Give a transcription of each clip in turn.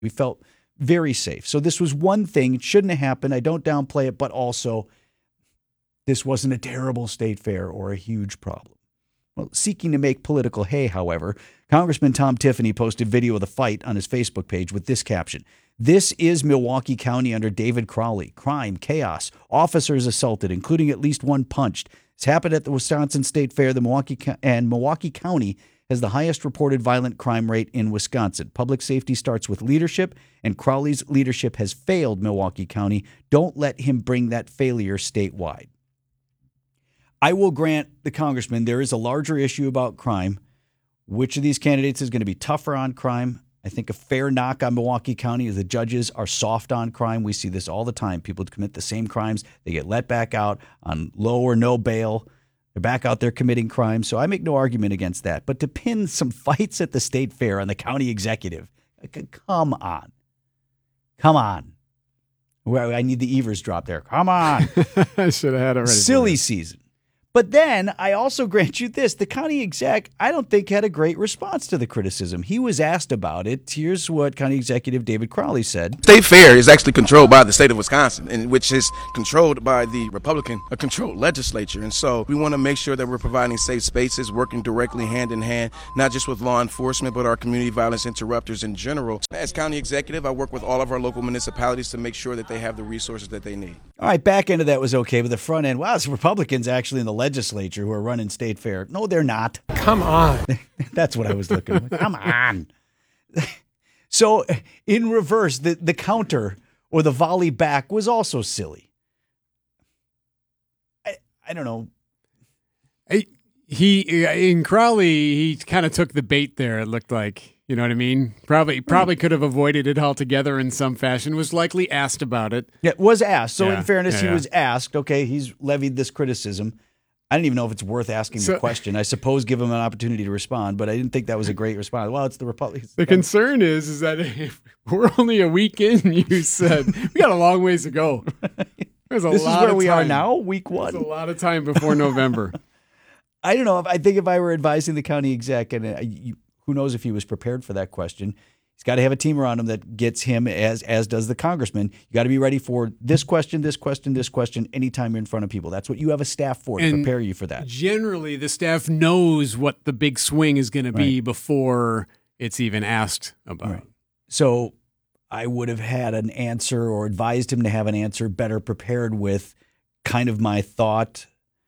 We felt very safe. So this was one thing. It shouldn't have happened. I don't downplay it, but also this wasn't a terrible state fair or a huge problem. Well, seeking to make political hay, however, Congressman Tom Tiffany posted video of the fight on his Facebook page with this caption: "This is Milwaukee County under David Crowley. Crime, chaos, officers assaulted, including at least one punched. It's happened at the Wisconsin State Fair. Milwaukee County has the highest reported violent crime rate in Wisconsin. Public safety starts with leadership, and Crowley's leadership has failed Milwaukee County. Don't let him bring that failure statewide." I will grant the congressman there is a larger issue about crime. Which of these candidates is going to be tougher on crime? I think a fair knock on Milwaukee County is the judges are soft on crime. We see this all the time. People commit the same crimes. They get let back out on low or no bail. They're back out there committing crimes. So I make no argument against that. But to pin some fights at the state fair on the county executive, come on. Come on. Well, I need the Evers drop there. Come on. I should have had it ready. Silly season. But then I also grant you this. The county exec, I don't think, had a great response to the criticism. He was asked about it. Here's what County Executive David Crowley said. State Fair is actually controlled by the state of Wisconsin, and which is controlled by the Republican-controlled legislature. And so we want to make sure that we're providing safe spaces, working directly hand in hand, not just with law enforcement, but our community violence interrupters in general. As county executive, I work with all of our local municipalities to make sure that they have the resources that they need. All right, back end of that was okay, but the front end, wow, it's Republicans actually in the legislature who are running State Fair. No, they're not. Come on. That's what I was looking for. Come on. So in reverse, the counter or the volley back was also silly. I don't know. In Crowley, he kind of took the bait there, it looked like. You know what I mean? Probably could have avoided it altogether in some fashion. Was likely asked about it. Yeah, was asked. So Yeah, in fairness, yeah. he was asked. Okay, he's levied this criticism. I didn't even know if it's worth asking the question. I suppose give him an opportunity to respond, but I didn't think that was a great response. Well, it's the Republicans. The concern is that if we're only a week in, you said, we got a long ways to go. There's a This is lot where of we are time. now, week one. There's a lot of time before November. I don't know. I think if I were advising the county exec, and who knows if he was prepared for that question, he's got to have a team around him that gets him, as does the congressman. You got to be ready for this question, this question, this question anytime you're in front of people. That's what you have a staff for, to prepare you for that. Generally, the staff knows what the big swing is going to be before it's even asked about. Right. So I would have had an answer or advised him to have an answer better prepared with kind of my thought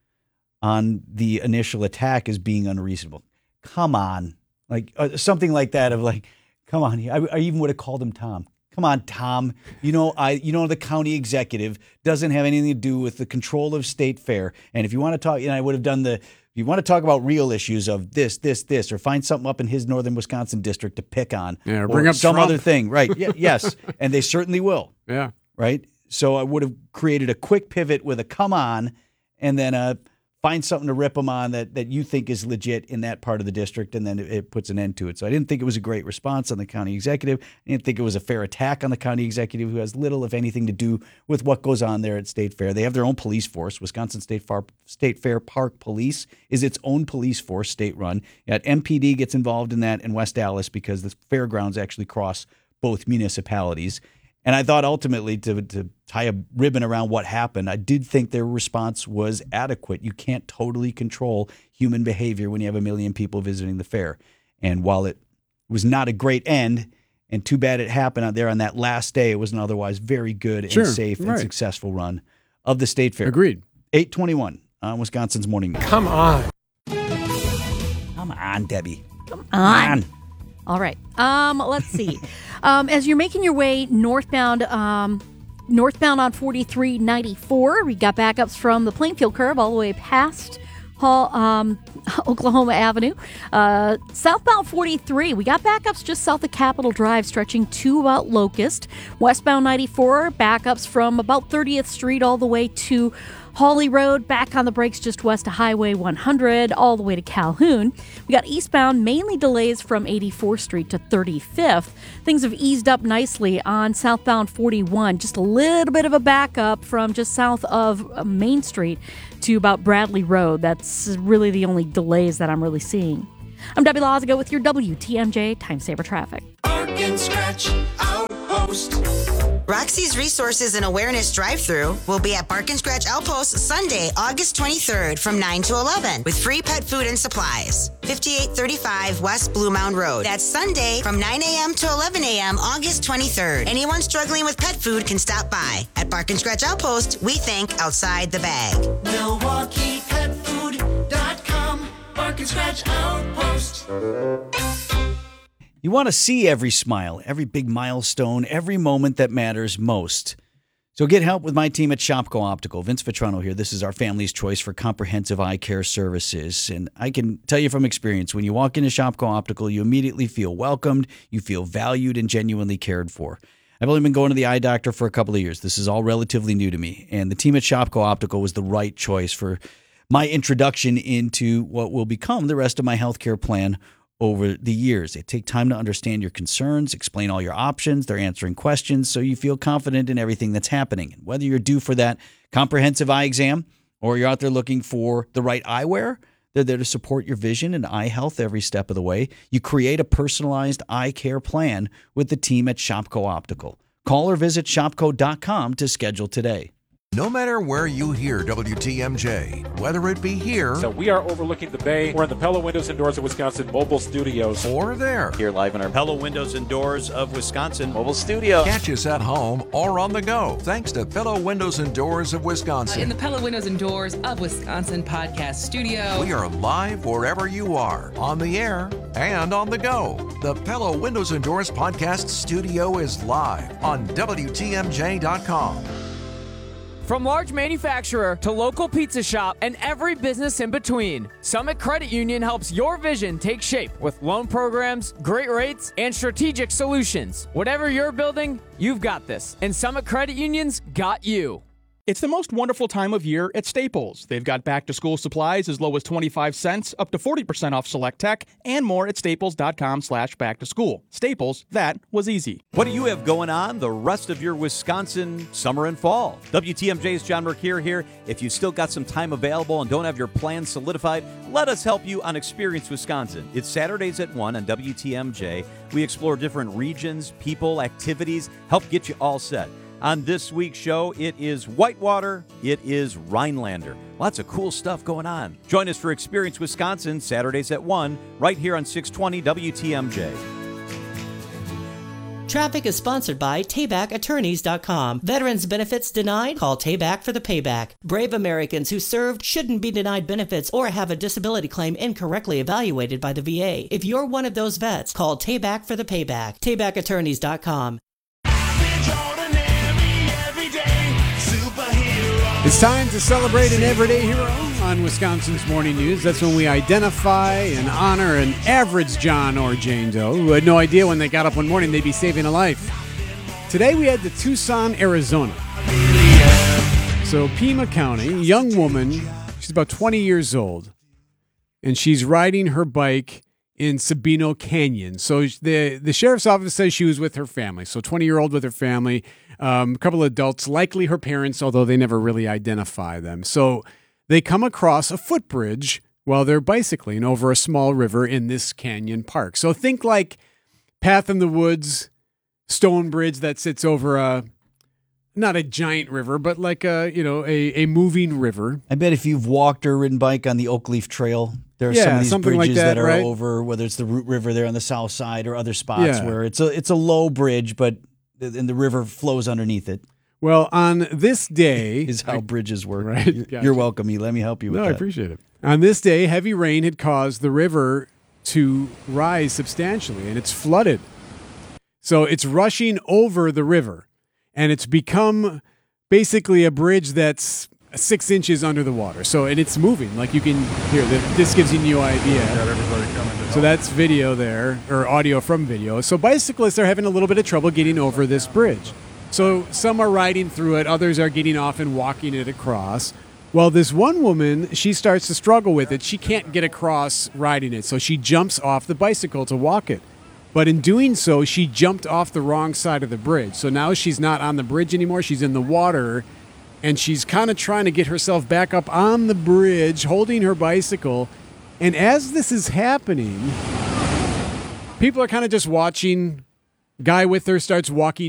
on the initial attack as being unreasonable. Come on. Like something like that of like, come on. I even would have called him Tom. Come on, Tom. The county executive doesn't have anything to do with the control of State Fair. And if you want to talk, I would have done if you want to talk about real issues of this, or find something up in his northern Wisconsin district to pick on. Yeah, or bring up some Trump. other thing. Right. Yeah, yes. And they certainly will. Yeah. Right. So I would have created a quick pivot with a come on, and then find something to rip them on that you think is legit in that part of the district, and then it puts an end to it. So I didn't think it was a great response on the county executive. I didn't think it was a fair attack on the county executive, who has little, if anything, to do with what goes on there at State Fair. They have their own police force. Wisconsin State Fair Park Police is its own police force, state-run. Yet MPD gets involved in that in West Allis because the fairgrounds actually cross both municipalities. And I thought ultimately to tie a ribbon around what happened, I did think their response was adequate. You can't totally control human behavior when you have 1 million people visiting the fair. And while it was not a great end, and too bad it happened out there on that last day, it was an otherwise very good and safe and successful run of the State Fair. Agreed. 8:21 on Wisconsin's Morning News. Come on. Come on, Debbie. Come on. All right. Let's see. As you're making your way northbound on 4394, we got backups from the Plainfield curve all the way past Oklahoma Avenue. Southbound 43, we got backups just south of Capitol Drive, stretching to about Locust. Westbound 94, backups from about 30th Street all the way to Hawley Road, back on the brakes just west of Highway 100, all the way to Calhoun. We got eastbound, mainly delays from 84th Street to 35th. Things have eased up nicely on southbound 41. Just a little bit of a backup from just south of Main Street to about Bradley Road. That's really the only delays that I'm really seeing. I'm Debbie Lazago with your WTMJ Time Saver Traffic. Park and Scratch. Roxy's Resources and Awareness Drive-Thru will be at Bark and Scratch Outpost Sunday, August 23rd from 9 to 11 with free pet food and supplies. 5835 West Blue Mound Road. That's Sunday from 9 a.m. to 11 a.m. August 23rd. Anyone struggling with pet food can stop by. At Bark and Scratch Outpost, we think outside the bag. MilwaukeePetFood.com. Bark and Scratch Outpost. You want to see every smile, every big milestone, every moment that matters most. So get help with my team at Shopko Optical. Vince Vitrano here. This is our family's choice for comprehensive eye care services. And I can tell you from experience, when you walk into Shopko Optical, you immediately feel welcomed, you feel valued and genuinely cared for. I've only been going to the eye doctor for a couple of years. This is all relatively new to me. And the team at Shopko Optical was the right choice for my introduction into what will become the rest of my healthcare plan over the years. They take time to understand your concerns, explain all your options. They're answering questions so you feel confident in everything that's happening. And whether you're due for that comprehensive eye exam or you're out there looking for the right eyewear, they're there to support your vision and eye health every step of the way. You create a personalized eye care plan with the team at Shopko Optical. Call or visit shopko.com to schedule today. No matter where you hear WTMJ, whether it be here So we are overlooking the bay. We're in the Pella Windows and Doors of Wisconsin mobile studios. or there, Here live in our Pella Windows and Doors of Wisconsin mobile studio. catch us at home or on the go. Thanks to Pella Windows and Doors of Wisconsin. In the Pella Windows and Doors of Wisconsin podcast studio. We are live wherever you are, on the air and on the go. The Pella Windows and Doors podcast studio is live on WTMJ.com. From large manufacturer to local pizza shop and every business in between, Summit Credit Union helps your vision take shape with loan programs, great rates, and strategic solutions. Whatever you're building, you've got this. And Summit Credit Union's got you. It's the most wonderful time of year at Staples. They've got back-to-school supplies as low as 25 cents, up to 40% off select tech, and more at staples.com/back-to-school. Staples, that was easy. What do you have going on the rest of your Wisconsin summer and fall? WTMJ's John Mercure here. If you still got some time available and don't have your plans solidified, let us help you on Experience Wisconsin. It's Saturdays at 1 on WTMJ. We explore different regions, people, activities, help get you all set. On this week's show, it is Whitewater, it is Rhinelander. Lots of cool stuff going on. Join us for Experience Wisconsin, Saturdays at 1, right here on 620 WTMJ. Traffic is sponsored by TaybackAttorneys.com. Veterans benefits denied? Call Tayback for the payback. Brave Americans who served shouldn't be denied benefits or have a disability claim incorrectly evaluated by the VA. If you're one of those vets, call Tayback for the payback. TaybackAttorneys.com. It's time to celebrate an everyday hero on Wisconsin's Morning News. That's when we identify and honor an average John or Jane Doe who had no idea when they got up one morning they'd be saving a life. Today we head to Tucson, Arizona. So Pima County, young woman, she's about 20 years old, and she's riding her bike in Sabino Canyon. So the sheriff's office says she was with her family. So 20-year-old with her family, a couple of adults, likely her parents, although they never really identify them. So they come across a footbridge while they're bicycling over a small river in this canyon park. So think like Path in the Woods, stone bridge that sits over not a giant river, but like a moving river. I bet if you've walked or ridden bike on the Oak Leaf Trail, there are some of these bridges like that are right? over, whether it's the Root River there on the south side or other spots where it's a low bridge, but and the river flows underneath it. Well, on this day is how bridges work. Right, You're welcome. Let me help you with that. I appreciate it. On this day, heavy rain had caused the river to rise substantially, and it's flooded. So it's rushing over the river, and it's become basically a bridge that's 6 inches under the water. So, and it's moving. Like you can hear, this gives you an idea. So that's video there, or audio from video. So bicyclists are having a little bit of trouble getting over this bridge. So some are riding through it, others are getting off and walking it across. Well, this one woman, she starts to struggle with it. She can't get across riding it, so she jumps off the bicycle to walk it. But in doing so, she jumped off the wrong side of the bridge. So now she's not on the bridge anymore. She's in the water, and she's kind of trying to get herself back up on the bridge, holding her bicycle. And as this is happening, people are kind of just watching. Guy with her starts walking